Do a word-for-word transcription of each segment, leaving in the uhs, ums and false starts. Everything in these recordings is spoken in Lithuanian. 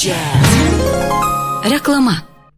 Reklama.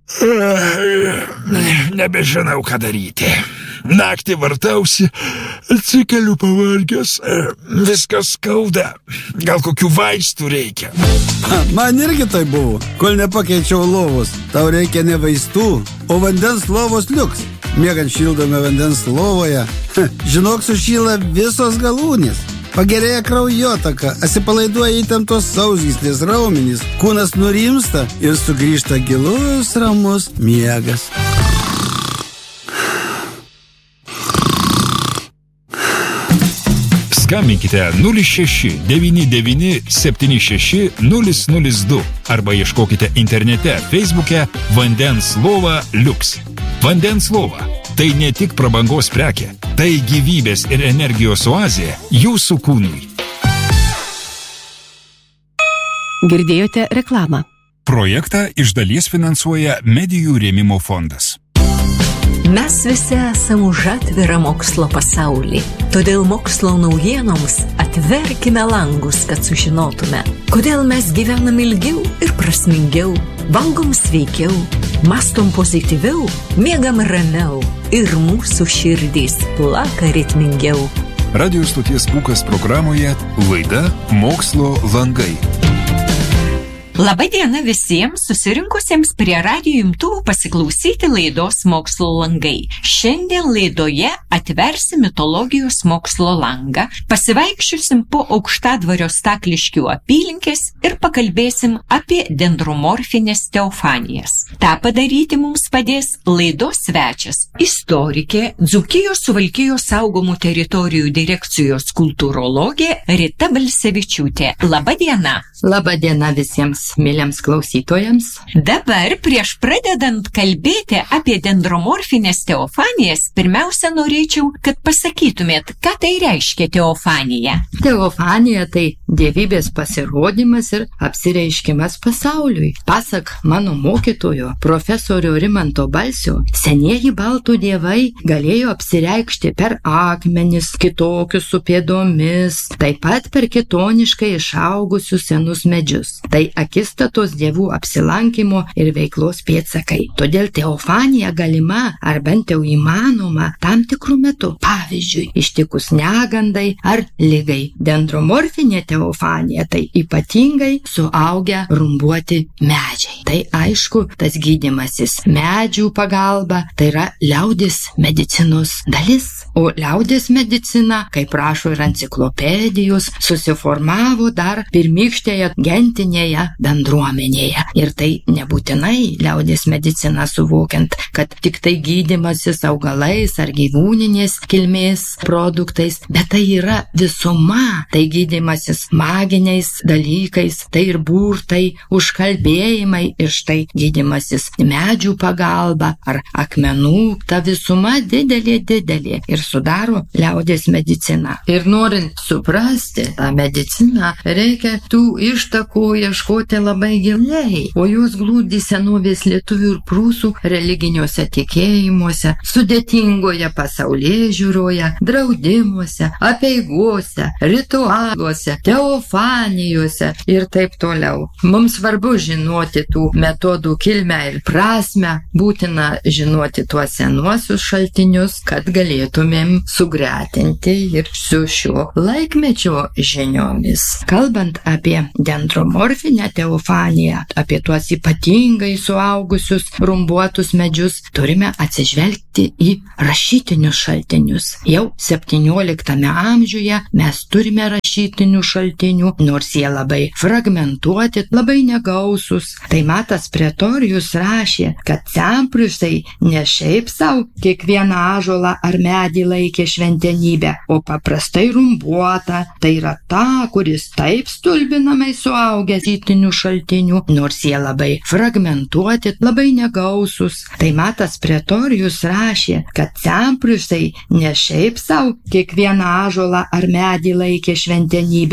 Nebežinau, ką daryti. Naktį vartausi, atsikeliu pavargęs, viskas skauda. Gal kokių vaistų reikia? Man irgi tai buvo, kol nepakeičiau lovos. Tau reikia ne vaistų, o vandens lovos liuks. Miegant šildome vandens lovoje, žinok, sušyla visos galūnės. Pagerėja kraujotaka, atsipalaiduoja įtemptos sausgyslės raumenys, kūnas nurimsta ir sugrįžta gilus ramus miegas. Skambinkite nulis šeši devyni devyni septyni šeši nulis nulis du arba ieškokite internete Facebook'e Vandens lova Liuks. Vandens lova – tai ne tik prabangos prekė, tai gyvybės ir energijos oazė jūsų kūnui. Girdėjote reklamą. Projektą iš dalies finansuoja Medijų rėmimo fondas. Mes visi esam už atvirą mokslo pasaulį. Todėl mokslo naujienoms atverkime langus, kad sužinotume, kodėl mes gyvenam ilgiau ir prasmingiau, valgom sveikiau, mastom pozityviau, miegam ramiau ir mūsų širdys plaka ritmingiau. Radio stoties Pūkas programoje laida Mokslo langai. Labą dieną visiems susirinkusiems prie radijo imtuvų pasiklausyti laidos Mokslo langai. Šiandien laidoje atversim mitologijos mokslo langą, pasivaikščiosim po Aukštadvario Stakliškių apylinkės ir pakalbėsim apie dendromorfines teofanijas. Ta padaryti mums padės laidos svečias, istorikė, Dzūkijos Suvalkijos saugomų teritorijų direkcijos kultūrologė Rita Balsevičiūtė. Labą dieną. Labą dieną visiems mėlyms klausytojams. Dabar prieš pradedant kalbėti apie dendromorfines teofanijas, pirmiausia norėčiau, kad pasakytumėt, ką tai reiškia teofanija. Teofanija tai dievybės pasirodymas ir apsireiškimas pasauliui. Pasak mano mokytojo, profesorio Rimanto Balsio, senieji baltų dievai galėjo apsireikšti per akmenis, kitokius su pėdomis, taip pat per kitoniškai išaugusius senus medžius. Tai akistatos dievų apsilankimo ir veiklos pėdsakai. Todėl teofanija galima, ar bent jau įmanoma, tam tikrų metų. Pavyzdžiui, ištikus negandai ar ligai. Dendromorfinė teofanija tai ypatingai suaugę rumbuoti medžiai. Tai aišku, tas gydymasis medžių pagalba, tai yra liaudės medicinos dalis. O liaudės medicina, kaip rašo ir enciklopedijos, susiformavo dar pirmykštėje gentinėje bendruomenėje. Ir tai nebūtinai liaudės medicina suvokiant, kad tik tai gydymasis augalais ar gyvūninės kilmės produktais, bet tai yra visuma, tai gydymasis maginiais dalykais, tai ir burtai, užkalbėjimai ir štai gydymasis medžių pagalba ar akmenų, ta visuma didelė, didelė ir sudaro liaudės mediciną. Ir norint suprasti tą mediciną, reikia tų ištakų ieškoti labai giliai, o jos glūdi senovės lietuvių ir prūsų religiniuose tikėjimuose, sudėtingoje pasaulėžiūroje, draudimuose, apeigose, ritualuose, teofanijose ir taip toliau. Mums svarbu žinoti tų metodų kilmę ir prasmę, būtina žinoti tuos senuosius šaltinius, kad galėtumėm sugretinti ir su šiuo laikmečio žiniomis. Kalbant apie dendromorfinę teofaniją, apie tuos ypatingai suaugusius rumbuotus medžius, turime atsižvelgti į rašytinius šaltinius. Jau septynioliktame amžiuje mes turime rašytinių šaltinių, nors jie labai fragmentuoti, labai negausus. Tai Matas Pretorijus rašė, kad sempriusai ne šiaip savo kiekvieną ąžuolą ar medį laikė šventenybę, o paprastai rumbuota, tai yra ta, kuris taip stulbinamai suaugęs rašytinių šaltinių, nors jie labai fragmentuoti, labai negausus. Tai Matas Pretorijus rašė, kad sempriusai ne šiaip savo kiekvieną ąžuolą ar medį laikė šventenybę,